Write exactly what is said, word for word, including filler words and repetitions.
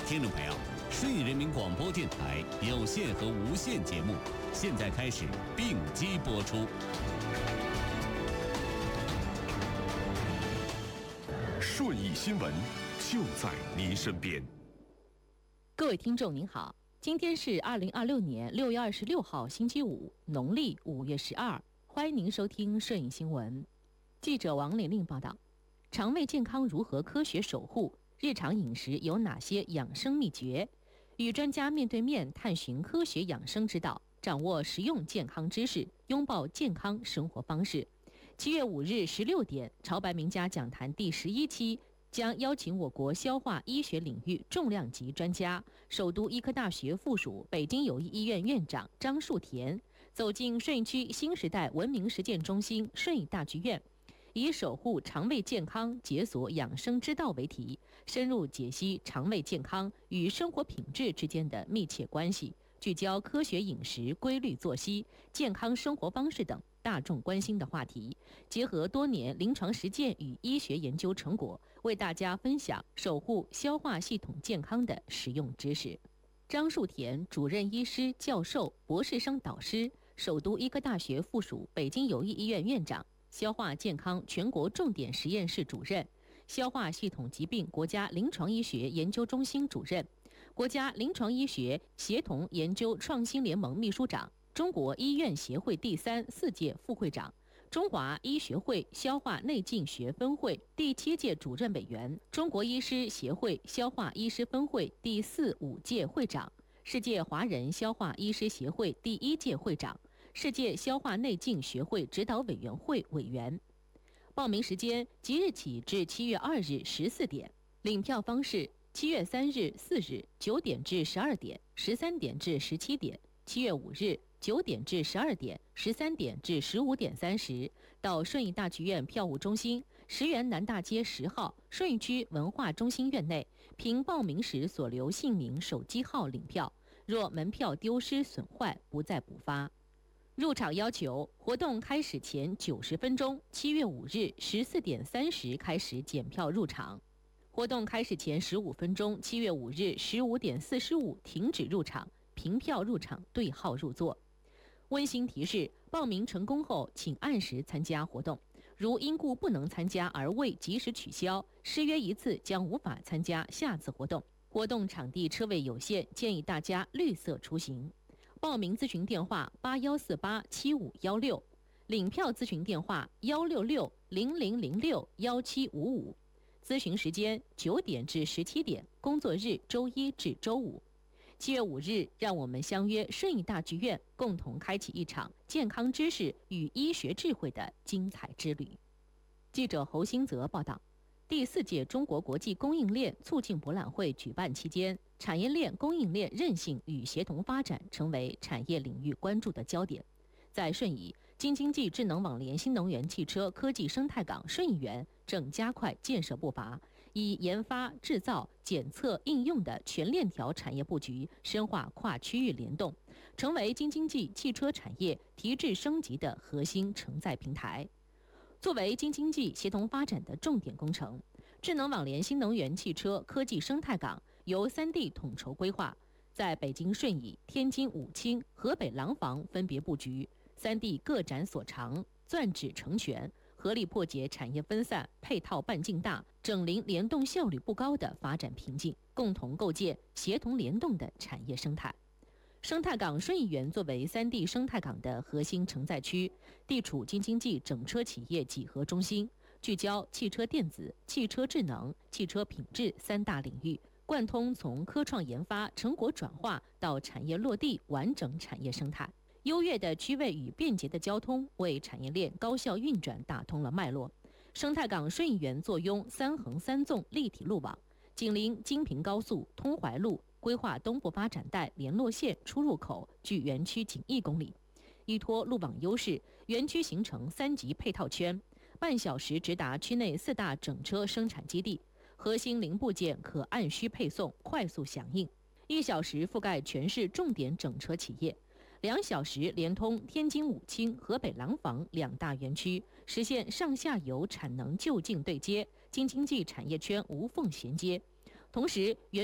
听众朋友，顺义人民广播电台有线和无线节目现在开始并机播出。 顺义新闻就在您身边。 各位听众您好，今天是二零二六年六月二十六号星期五，农历五月十二，欢迎您收听顺义新闻。记者王玲玲报道，肠胃健康如何科学守护？日常饮食有哪些养生秘诀？与专家面对面探寻科学养生之道，掌握实用健康知识，拥抱健康生活方式。七月五日十六点，朝白名家讲坛第十一期将邀请我国消化医学领域重量级专家、首都医科大学附属北京友谊医院院长张树田，走进顺义区新时代文明实践中心顺义大剧院，以守护肠胃健康、解锁养生之道为题，深入解析肠胃健康与生活品质之间的密切关系，聚焦科学饮食、规律作息、健康生活方式等大众关心的话题，结合多年临床实践与医学研究成果，为大家分享守护消化系统健康的实用知识。张树田，主任医师、教授、博士生导师，首都医科大学附属北京友谊医院院长，消化健康全国重点实验室主任，消化系统疾病国家临床医学研究中心主任，国家临床医学协同研究创新联盟秘书长，中国医院协会第三、四届副会长，中华医学会消化内镜学分会第七届主任委员，中国医师协会消化医师分会第四、五届会长，世界华人消化医师协会第一届会长，世界消化内镜学会指导委员会委员。报名时间即日起至七月二日十四点，领票方式七月三日、四日九点至十二点、十三点至十七点，七月五日九点至十二点、十三点至十五点三十，到顺义大剧院票务中心石园南大街十号顺义区文化中心院内，凭报名时所留姓名、手机号领票，若门票丢失损坏，不再补发。入场要求：活动开始前九十分钟，七月五日十四点三十开始检票入场；活动开始前十五分钟，七月五日十五点四十五停止入场，凭票入场，对号入座。温馨提示：报名成功后，请按时参加活动。如因故不能参加而未及时取消，失约一次将无法参加下次活动。活动场地车位有限，建议大家绿色出行。报名咨询电话八幺四八七五幺六，领票咨询电话幺六六零零零六幺七五五。咨询时间九点至十七点，工作日周一至周五。七月五日，让我们相约顺义大剧院，共同开启一场健康知识与医学智慧的精彩之旅。记者侯新泽报道，第四届中国国际供应链促进博览会举办期间，产业链供应链韧性与协同发展成为产业领域关注的焦点。在顺义，京津冀智能网联新能源汽车科技生态港顺义园正加快建设步伐，以研发、制造、检测、应用的全链条产业布局，深化跨区域联动，成为京津冀汽车产业提质升级的核心承载平台。作为京津冀协同发展的重点工程，智能网联新能源汽车科技生态港由三地统筹规划，在北京顺义、天津武清、河北廊坊分别布局，三地各展所长，攥指成拳，合力破解产业分散、配套半径大、整零联动效率不高的发展瓶颈，共同构建协同联动的产业生态。生态港顺义园作为三地生态港的核心承载区，地处京津冀整车企业几何中心，聚焦汽车电子、汽车智能、汽车品质三大领域，贯通从科创研发、成果转化到产业落地完整产业生态。优越的区位与便捷的交通为产业链高效运转打通了脉络。生态港顺义园坐拥三横三纵立体路网，紧邻京平高速、通淮路，规划东部发展带联络线出入口距园区仅一公里。依托路网优势，园区形成三级配套圈，半小时直达区内四大整车生产基地，核心零部件可按需配送，快速响应；一小时覆盖全市重点整车企业。两小时连通天津武清、河北廊坊两大园区，实现上下游产能就近对接，京津冀产业圈无缝衔接。同时，园